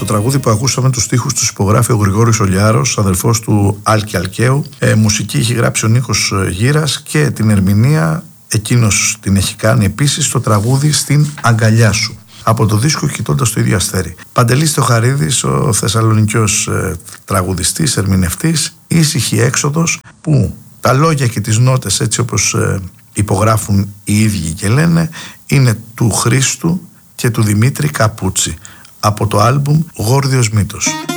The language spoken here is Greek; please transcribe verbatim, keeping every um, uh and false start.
Στο τραγούδι που ακούσαμε τους στίχους τους υπογράφει ο Γρηγόρης Ολιάρος, αδελφός του Άλκη Αλκαίου. Ε, μουσική έχει γράψει ο Νίκος Γύρας και την ερμηνεία εκείνος την έχει κάνει επίσης στο τραγούδι «Στην αγκαλιά σου» από το δίσκο «Κοιτώντας το ίδιο αστέρι». Παντελής Θεοχαρίδης, ο Θεσσαλονικιός ε, τραγουδιστής, ερμηνευτής, ήσυχη έξοδος, που τα λόγια και τις νότες, έτσι όπως ε, υπογράφουν οι ίδιοι και λένε, είναι του Χρήστου και του Δημήτρη Καπούτσι από το άλμπουμ «Γόρδιος Μύτος».